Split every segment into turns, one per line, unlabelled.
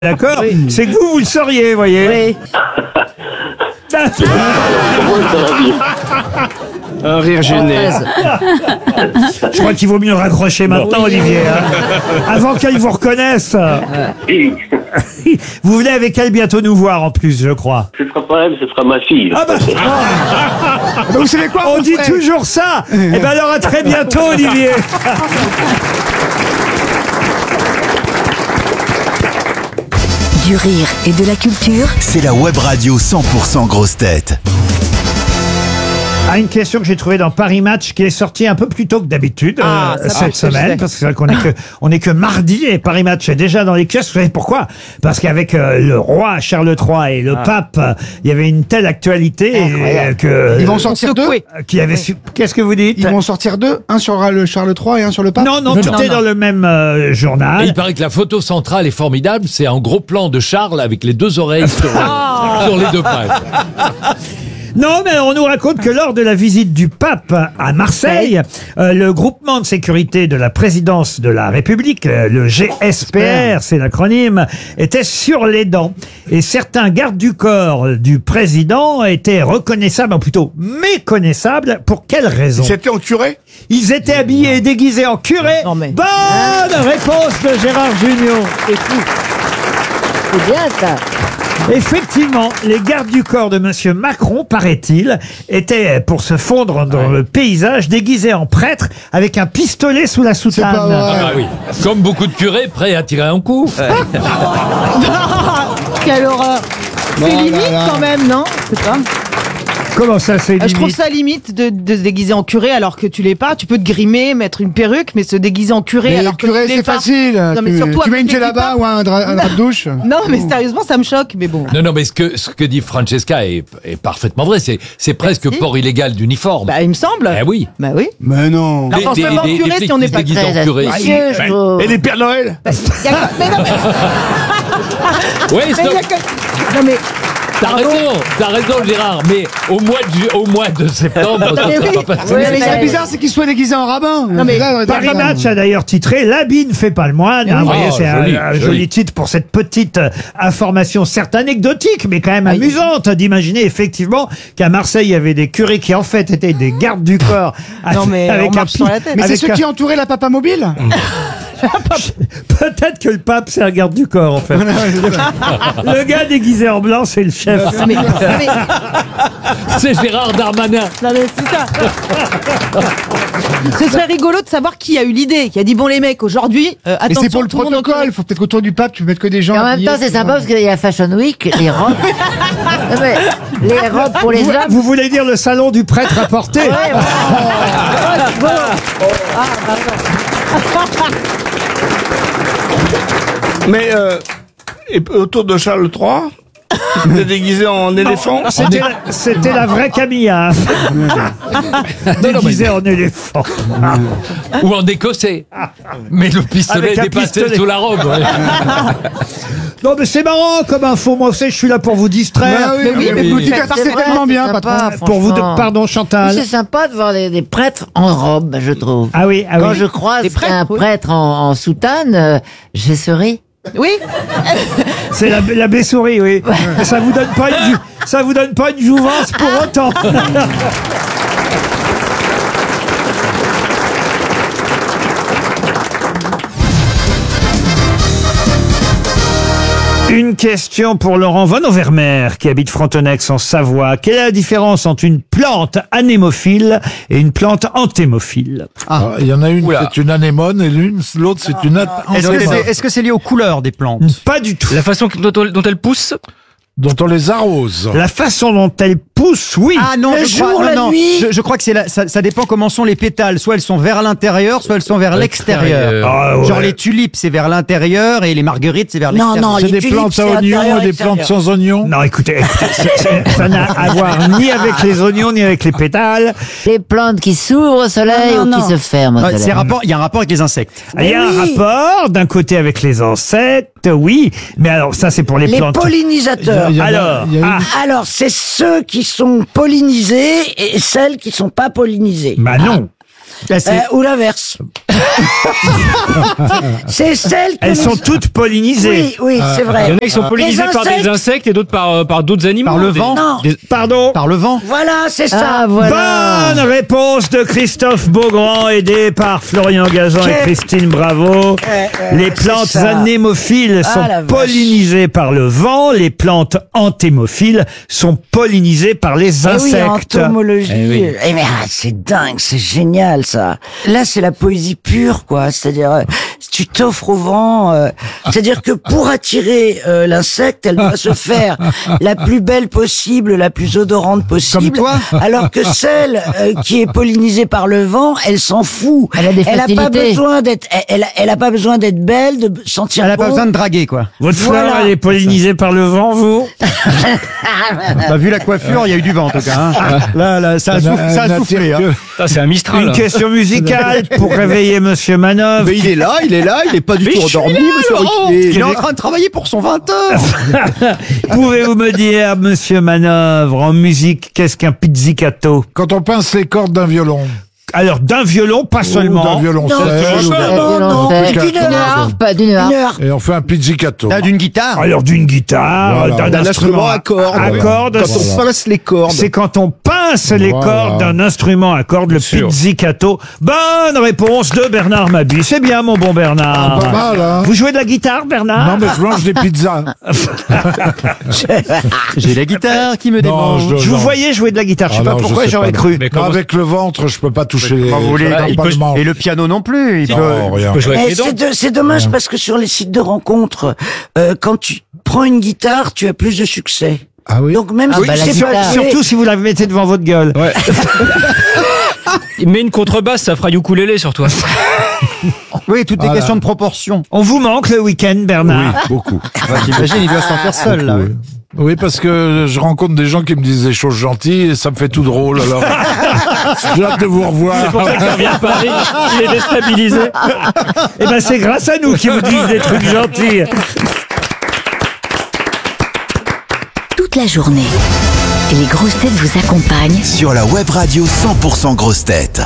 D'accord,
Oui.
c'est que vous le sauriez, voyez.
Oui.
Un rire gêné.
Je crois qu'il vaut mieux raccrocher maintenant, Olivier. Avant qu'elle vous reconnaisse. Vous venez avec elle bientôt nous voir en plus, je crois.
Ce sera pas elle, ce sera ma fille.
Ah bah,
Vous savez quoi?
on dit toujours ça. Eh ben alors à très bientôt, Olivier.
Du rire et de la culture.
C'est la web radio 100% grosse tête.
Ah, une question que j'ai trouvée dans Paris Match qui est sortie un peu plus tôt que d'habitude cette semaine, parce que c'est vrai qu'on est que mardi et Paris Match est déjà dans les kiosques. Vous savez pourquoi? Parce qu'avec le roi Charles III et le pape, il y avait une telle actualité que
Ils vont sortir deux.
qui avait Qu'est-ce que vous dites?
Ils vont sortir deux. Un sur le Charles III et un sur le pape.
Non, tout est dans le même
Et
journal.
il paraît que la photo centrale est formidable. C'est un gros plan de Charles avec les deux oreilles sur les deux pages.
Non, mais on nous raconte que lors de la visite du pape à Marseille, le groupement de sécurité de la présidence de la République, le GSPR, c'est l'acronyme, était sur les dents. Et certains gardes du corps du président étaient reconnaissables, ou plutôt méconnaissables. Pour quelle raison?
C'était en curé?
Ils étaient habillés et déguisés en curé.
Non, mais-
Bonne réponse de Gérard Junior.
C'est bien ça.
Effectivement, les gardes du corps de Monsieur Macron, paraît-il, étaient, pour se fondre dans le paysage, déguisés en prêtres avec un pistolet sous la soutane.
pas vrai.
Ah oui. Comme beaucoup de curés prêts à tirer un coup.
Quelle horreur. C'est
là
limite
là.
quand même, non? Je sais pas.
Comment ça, c'est limite?
Je trouve ça limite de se déguiser en curé alors que tu l'es pas. Tu peux te grimer, mettre une perruque, mais se déguiser en curé
Mais
alors que
curé,
tu l'es
c'est
pas.
facile.
Non, mais
Tu-
surtout
tu mets une
avec les
djellaba
kippas.
ou un drap de douche.
Non, mais sérieusement, ça me choque. Mais bon.
Non, mais ce que dit Francesca est parfaitement vrai. C'est presque
Merci.
port illégal d'uniforme.
Bah, il me semble.
Eh oui.
Bah oui.
Mais non.
Alors, on se met pas en curé
flics
si on n'est
qui se
pas
déguisent
très
en curé.
astucieux, je trouve.
Et les Pères Noël?
Mais non, mais...
Oui,
mais
stop.
il y a que- Non, mais...
T'as raison, Gérard. Mais au mois de septembre, ça
Mais
sera
oui.
pas passé.
Ouais,
Mais
mais-
c'est bizarre, c'est qu'ils soient déguisés en rabbin.
Non, mais-
Paris Match a d'ailleurs titré « L'habit ne fait pas le moine ». Vous voyez,
Oh,
c'est
joli,
un joli
joli.
titre pour cette petite information, certes anecdotique, mais quand même amusante d'imaginer effectivement qu'à Marseille, il y avait des curés qui en fait étaient des gardes du corps.
Non, mais on marche sur la tête.
Mais c'est
avec
ceux qui entouraient la papa mobile.
Peut-être que le pape, c'est un garde du corps, en fait. Le gars déguisé en blanc, c'est le chef.
Non, mais...
C'est Gérard Darmanin.
Non, mais c'est ça. Ce serait rigolo de savoir qui a eu l'idée, qui a dit bon les mecs aujourd'hui,
Mais
attention
c'est pour le
tout monde en
protocole. Faut peut-être qu'autour du pape, tu mettes que des gens.
Et en même temps,
habillés.
c'est sympa parce qu'il y a Fashion Week, les robes. Non, mais les robes pour les hommes.
Vous voulez dire le salon du prêtre à porter?
Ouais, voilà.
Mais et autour de Charles III, il était déguisé en éléphant.
C'était la vraie Camilla. Déguisée en éléphant.
Ou en écossais. Mais le pistolet
Avec un
dépassait
pistolet.
sous la robe. Ouais.
Non, mais c'est marrant comme info. Moi, vous savez, je suis là pour vous distraire.
Mais oui, mais
oui.
multiverse, c'est
vrai,
tellement
c'est
bien,
sympa,
patron.
Pour vous,
franchement.
pardon,
Oui,
Chantal.
c'est sympa de voir des prêtres en robe, je trouve.
Ah oui, ah
Quand
oui.
je croise
Des prêtres,
un
oui.
prêtre en soutane, je souris.
Oui.
C'est la baie-souris, oui. Ça vous donne pas ça vous donne pas une jouvence pour autant. Une question pour Laurent Von Overmer, qui habite Frontenex en Savoie. Quelle est la différence entre une plante anémophile et une plante antémophile?
Il y en a une, c'est une anémone, et l'autre, c'est une
Est-ce que c'est lié aux couleurs des plantes?
Pas du tout.
La façon dont elles poussent?
dont on les arrose.
La façon dont elle pousse, oui.
Ah non, je crois que ça dépend comment sont les pétales. Soit elles sont vers l'intérieur, soit elles sont vers l'extérieur.
Ah, ouais.
Genre les tulipes, c'est vers l'intérieur et les marguerites, c'est vers l'extérieur.
C'est des plantes à oignons et des plantes sans oignons.
Non, écoutez, ça n'a à voir ni avec les oignons ni avec les pétales.
Les plantes qui s'ouvrent au soleil
Non, non,
ou qui
non.
se ferment au
Ouais,
soleil.
il y a un rapport avec les insectes.
Il y a un rapport d'un côté avec les insectes, oui, mais alors ça c'est pour les
Les
plantes.
pollinisateurs.
Il y en a-
Alors,
il y a une-
Alors, c'est ceux qui sont pollinisés et celles qui sont pas pollinisées.
bah non.
Ou l'inverse. C'est celle que
Elles sont toutes pollinisées.
Oui, c'est vrai.
Il y en a qui sont pollinisés par des insectes et d'autres par d'autres animaux.
Par le vent.
Pardon.
Par le vent.
Voilà, c'est ça.
Ah, voilà.
Bonne réponse de Christophe Beaugrand, aidé par Florian Gazan et Christine Bravo. Les plantes
c'est ça.
anémophiles sont
la vache.
pollinisées par le vent, les plantes antémophiles sont pollinisées par les
Eh oui,
insectes.
entomologie.
Eh oui.
Eh mais c'est dingue, c'est génial ça. Là, c'est la poésie pure, quoi. C'est-à-dire, tu t'offres au vent. C'est-à-dire que pour attirer l'insecte, elle doit se faire la plus belle possible, la plus odorante possible.
Comme toi.
Alors que celle qui est pollinisée par le vent, elle s'en fout.
Elle a des
a pas
facilités.
besoin d'être. Elle a pas besoin d'être belle, de sentir
Elle a
bon.
pas besoin de draguer, quoi.
Votre
Voilà.
fleur, elle est pollinisée par le vent, vous?
T'as vu la coiffure, il y a eu du vent, en tout cas. Hein. Là, ça a soufflé. Hein.
Putain, c'est un Mistral.
Une question musicale pour réveiller Monsieur Manœuvre.
Mais il est là, il est pas du
Mais
tout
je suis
endormi,
là,
monsieur
Laurent.
Ruquier.
Il est en train de travailler pour son 20h.
Pouvez-vous me dire, Monsieur Manœuvre, en musique, qu'est-ce qu'un pizzicato?
Quand on pince les cordes d'un violon.
Alors, d'un violon, pas
Ou
seulement.
d'un violoncelle.
Non,
truc
d'une
à-
harpe.
D'une harpe.
Une harpe.
Et on fait un pizzicato.
D'une guitare.
Alors, d'une guitare,
Voilà.
d'un
D'un instrument à cordes.
À cordes.
Quand on pince les cordes.
C'est quand on pince les
Voilà.
cordes d'un instrument à cordes, le
sûr.
pizzicato. Bonne réponse de Bernard Mabie. C'est bien, mon bon Bernard.
Pas mal, hein.
Vous jouez de la guitare, Bernard?
Non, mais je mange des pizzas.
J'ai la guitare qui me
Non,
démange.
Je vous
non.
voyais jouer de la guitare. Je sais
Ah
pas
non, je
pourquoi
sais
j'aurais
pas.
cru.
Mais
Non,
comment
avec le ventre, je peux pas toucher les.
Comment vous voulez,
pas
il
le
peut-
manche.
Et le piano non plus. Il peut...
Non, rien.
on peut jouer avec
Eh,
les dents.
c'est dommage parce que sur les sites de rencontres, quand tu prends une guitare, tu as plus de succès.
Ah oui.
Donc même
Ah
si
bah, la
tu sais pas
guitare.
jouer-
Surtout si vous la mettez devant votre gueule.
Ouais. Mais une contrebasse, ça fera ukulélé sur toi.
Oui, toutes les
Voilà.
questions de proportion.
On vous manque le week-end, Bernard.
Oui, beaucoup.
J'imagine, il doit se sentir seul, là.
Oui. Oui, parce que je rencontre des gens qui me disent des choses gentilles et ça me fait tout drôle. Alors, j'ai hâte de vous revoir.
C'est pour ça qu'il revient à Paris. Il est déstabilisé.
Eh ben, c'est grâce à nous qui vous disent des trucs gentils.
Toute la journée, les grosses têtes vous accompagnent
Sur la web radio 100% grosses têtes.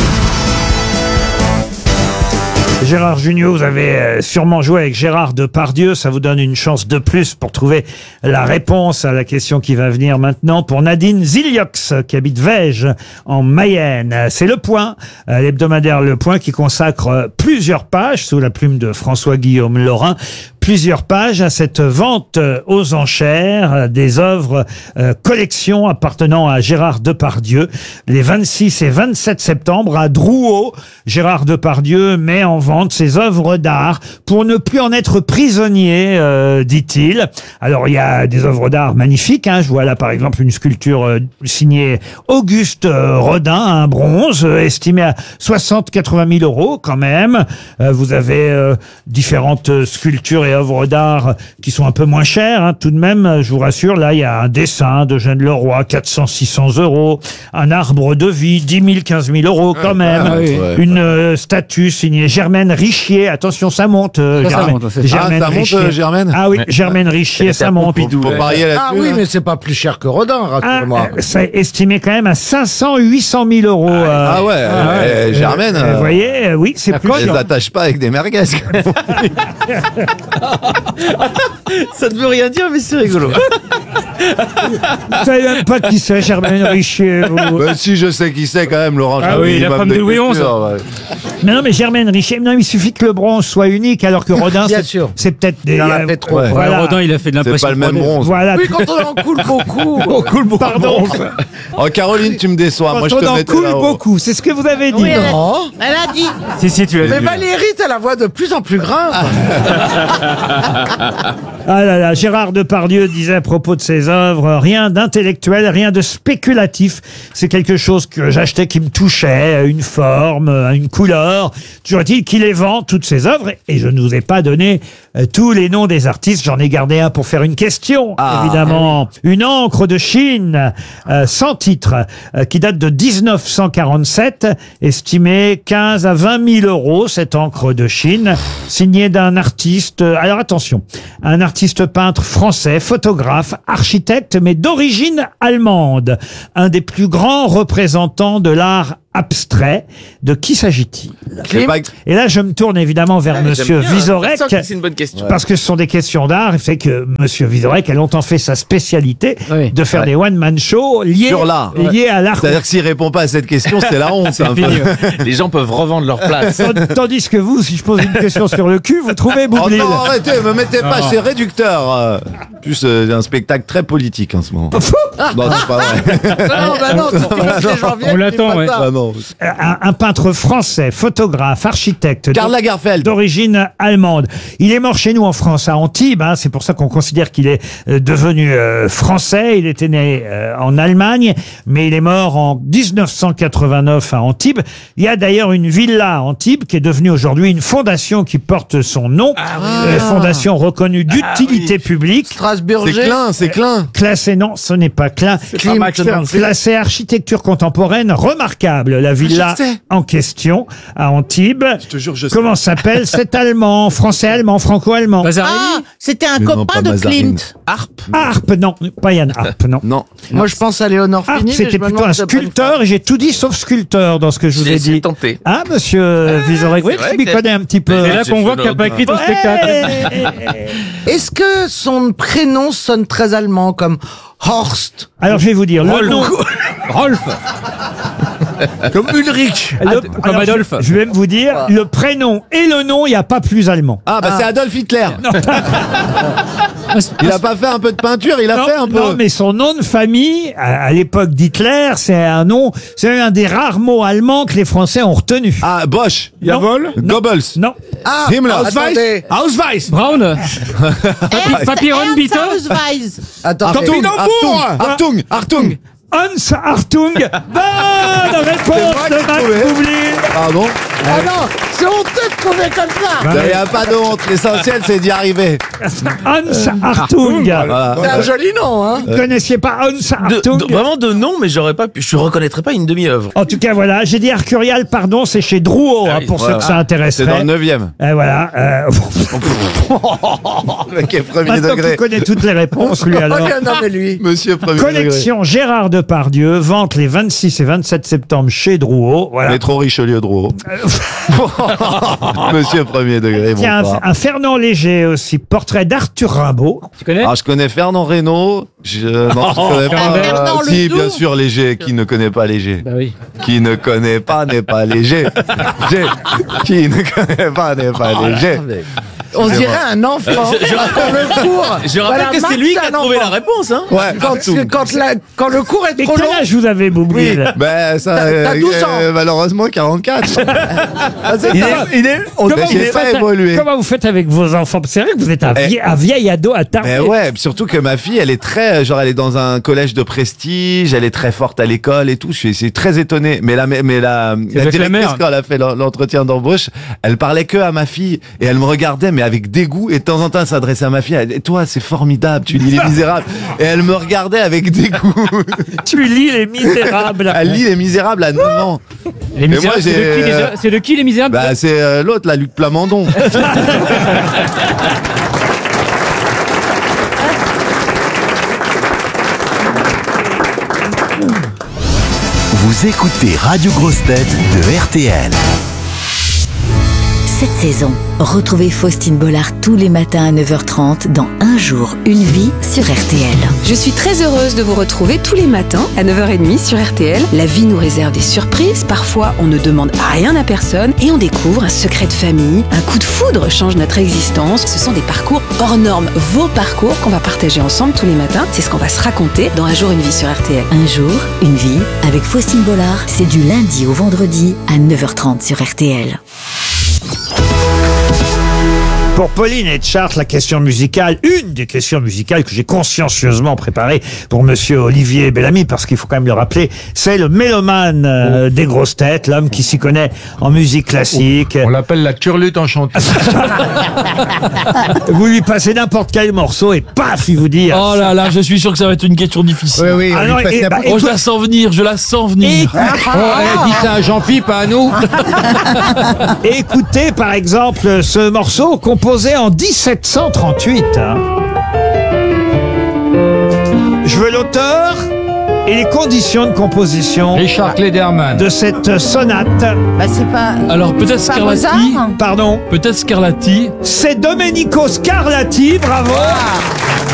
Gérard Jugnot, vous avez sûrement joué avec Gérard Depardieu. Ça vous donne une chance de plus pour trouver la réponse à la question qui va venir maintenant pour Nadine Ziliox, qui habite Vège, en Mayenne. C'est Le Point, l'hebdomadaire Le Point, qui consacre plusieurs pages, sous la plume de François-Guillaume Laurin, plusieurs pages à cette vente aux enchères des œuvres collections appartenant à Gérard Depardieu. Les 26 et 27 septembre, à Drouot, Gérard Depardieu met en vente ses œuvres d'art pour ne plus en être prisonnier, dit-il. Alors, il y a des œuvres d'art magnifiques. Hein. Je vois là, par exemple, une sculpture signée Auguste Rodin, un bronze, estimé à 60-80 000 euros quand même. Vous avez différentes sculptures et œuvres d'art qui sont un peu moins chères, hein, tout de même, je vous rassure. Là, il y a un dessin d'Eugène Leroy, 400-600 euros. Un arbre de vie, 10 000, 15 000 euros quand même.
Ah oui. Ouais.
Une statue signée Germaine Richier. Attention, ça monte. Germaine, Germaine
ça monte,
Richier.
Germaine.
Ah oui, Germaine Richier, ça monte.
Pour parier là-dessus.
Ah oui, mais c'est pas plus cher que Rodin, rassure-moi.
C'est estimé quand même à 500-800 000 euros.
Ah ouais, Germaine.
Vous voyez, oui, c'est plus
Je
cher.
l'attache pas avec des merguez. Ça ne veut rien dire, mais c'est rigolo.
Vous savez même pas qui c'est, Germaine Richier, vous.
Ben si, je sais qui c'est quand même, Laurent.
Ah oui, la femme de Louis XI.
Mais non, mais Germaine Richier, non, il suffit que le bronze soit unique, alors que Rodin,
Bien
c'est-
sûr.
c'est peut-être des...
Il en a fait trop.
ouais.
Voilà.
Rodin, il a fait de
C'est
l'impression.
pas le même
3D.
bronze.
Voilà.
Oui, quand on en coule beaucoup.
On coule beaucoup. Pardon.
Oh, Caroline, tu me déçois.
Quand
Moi, je
on
te
en
mettais
coule
là-haut.
beaucoup, c'est ce que vous avez dit.
Non.
Elle a dit.
Si, tu l'as
Mais
dit.
Valérie, t'as la voix de plus en plus grave.
Ah là là, Gérard Depardieu disait à propos de ses œuvres, rien d'intellectuel, rien de spéculatif. C'est quelque chose que j'achetais qui me touchait, une forme, une couleur. Toujours est-il qu'il les vend, toutes ses œuvres, et je ne vous ai pas donné tous les noms des artistes. J'en ai gardé un pour faire une question, évidemment. Une encre de Chine, sans titre, qui date de 1947, estimée 15 à 20 000 euros, cette encre de Chine, signée d'un artiste, alors attention, un artiste peintre français, photographe, architecte, mais d'origine allemande. Un des plus grands représentants de l'art abstrait. De qui s'agit-il?
C'est pas-
Et là, je me tourne évidemment vers Monsieur Vizorek,
C'est une bonne question.
parce que ce sont des questions d'art. Il fait que Monsieur Vizorek a longtemps fait sa spécialité
Oui.
de faire
Ouais.
des one-man shows
Sur l'art.
liés à l'art.
C'est-à-dire que s'il répond pas à cette question, c'est la honte. un peu.
Les gens peuvent revendre leur place.
Tandis que vous, si je pose une question sur le cul, vous trouvez
Oh
Boublil.
non, arrêtez, me mettez pas, c'est réducteur. En plus, un spectacle très politique en ce moment. Non, c'est pas vrai.
Non, bah non, si tu veux que les gens viennent,
On l'attend,
dis pas
ouais.
ça.
Ah non.
Un peintre français, photographe, architecte.
Karl Lagerfeld.
D'origine allemande. Il est mort chez nous en France, à Antibes. Hein, c'est pour ça qu'on considère qu'il est devenu français. Il était né en Allemagne, mais il est mort en 1989 à Antibes. Il y a d'ailleurs une villa à Antibes qui est devenue aujourd'hui une fondation qui porte son nom. Fondation reconnue d'utilité publique.
Strasbourg.
C'est Klein.
Classée, non, ce n'est pas Klein. Classée architecture contemporaine remarquable. La villa
Je sais.
en question à Antibes.
Je te jure, je sais.
Comment s'appelle cet allemand, français-allemand, franco-allemand?
Mazarini.
Ah, c'était un
Mais non,
copain
pas
de
Mazarine.
Clint.
Harpe, non, pas Yann Harpe, non.
Non.
Moi, je pense à Léonore
Harpe,
Fini. mais
c'était
je me
plutôt
demande
un
si c'est pas une
sculpteur, et j'ai tout dit sauf sculpteur dans ce que je vous ai dit.
tenté.
Ah, monsieur Vizorek, oui,
c'est vrai
je m'y
que-
connais un petit peu.
C'est là qu'on voit qu'il n'a pas écrit ton spectacle.
Est-ce que son prénom sonne très allemand, comme Horst?
Alors, je vais vous dire, le nom...
Rolf.
Comme Ulrich.
Comme
alors,
Adolphe.
je vais même vous dire, le prénom et le nom, il n'y a pas plus allemand.
Ah, bah c'est Adolf Hitler. Il a pas fait un peu de peinture, il a
Non,
fait un peu.
non, mais son nom de famille, à l'époque d'Hitler, c'est un nom, c'est un des rares mots allemands que les Français ont retenu.
Ah, Bosch.
Yavol.
Goebbels.
Non.
Ah,
Himmler.
attendez.
Ausweis.
Brown. Papyron Bitter.
Attendez.
Hartung. Hartung.
Hans Hartung. Bonne réponse de Max Boublil.
Pardon.
Ah non, c'est honteux de trouver comme ça.
Il n'y a pas de honte. L'essentiel, c'est d'y arriver.
Hans Hartung.
Voilà.
C'est un joli nom, hein.
Vous ne connaissiez pas Hans Hartung?
Vraiment de nom, mais j'aurais pas pu. Je reconnaîtrais pas une demi-œuvre.
En tout cas, voilà, j'ai dit Arcurial, pardon, c'est chez Drouot, hein,
oui,
pour
voilà.
ceux que ça intéresserait.
C'est dans le 9e.
Et voilà.
Le mec est premier
Maintenant
degré.
qu'il connaît toutes les réponses, lui, alors.
Non, mais lui.
Monsieur premier degré.
Collection Gérard Depardieu, vente les 26 et 27 septembre chez Drouot. Voilà.
Métro Richelieu Drouot. Monsieur premier degré,
Il y a
bonsoir.
un Fernand Léger aussi, portrait d'Arthur Rimbaud.
Tu connais?
Alors, je connais Fernand Reynaud. Non, je connais pas.
Fernand
Si,
Ledoux.
bien sûr, Léger. Qui ne connaît pas Léger?
Bah oui.
Qui ne connaît pas n'est pas léger. Qui ne connaît pas n'est pas léger.
On dirait un enfant. Quand le cours.
Je rappelle
Voilà,
que c'est
Max,
lui qui
c'est
a
un
trouvé
enfant.
la réponse, hein.
Ouais,
Quand le cours est
Mais
trop
quel
long.
âge vous avez, Boublil?
Ben, ça,
T'as 12 ans.
malheureusement, 44.
Il est.
Comment
Mais
vous
j'ai
faites-
pas évolué.
Comment vous faites avec vos enfants? C'est vrai que vous êtes un vieil ado à tard.
Mais ouais, surtout que ma fille, elle est très, genre, elle est dans un collège de prestige, elle est très forte à l'école et tout. C'est très étonné. Mais la
avec la
directrice,
mère.
quand elle a fait l'entretien d'embauche, elle parlait que à ma fille et elle me regardait, mais avec dégoût. Et de temps en temps, elle s'adressait à ma fille. Elle disait, toi, c'est formidable, tu lis Les Misérables. Et elle me regardait avec dégoût.
Tu lis Les Misérables.
Elle lit Les Misérables à 9 ans.
Les
Mais moi,
Misérables,
j'ai,
c'est de qui les Misérables?
Bah, c'est l'autre, la Luc Plamondon.
Vous écoutez Radio Grosse Tête de RTL.
Cette saison, retrouvez Faustine Bollard tous les matins à 9h30 dans Un jour, une vie sur RTL.
Je suis très heureuse de vous retrouver tous les matins à 9h30 sur RTL. La vie nous réserve des surprises, parfois on ne demande rien à personne et on découvre un secret de famille. Un coup de foudre change notre existence. Ce sont des parcours hors normes, vos parcours qu'on va partager ensemble tous les matins. C'est ce qu'on va se raconter dans Un jour, une vie sur RTL.
Un jour, une vie avec Faustine Bollard, c'est du lundi au vendredi à 9h30 sur RTL.
Pour Pauline et Chartres, la question musicale, une des questions musicales que j'ai consciencieusement préparée pour monsieur Olivier Bellamy, parce qu'il faut quand même le rappeler, c'est le mélomane des grosses têtes, l'homme qui s'y connaît en musique classique.
On l'appelle la turlute enchantée.
Vous lui passez n'importe quel morceau et paf, il vous dit...
Oh là là, je suis sûr que ça va être une question difficile.
Oui,
Ah
on
non,
lui passe
et-
n'importe-
bah,
Oh, je la sens venir, je la sens venir.
Dis ça à Jean-Philippe, pas à nous.
Écoutez par exemple ce morceau composé en 1738. Hein. Je veux l'auteur. Et les conditions de composition
Richard Klederman.
de cette sonate.
Bah, c'est pas.
Alors peut-être
C'est pas
Scarlatti.
Mozart
Pardon.
Peut-être Scarlatti.
C'est Domenico Scarlatti, bravo.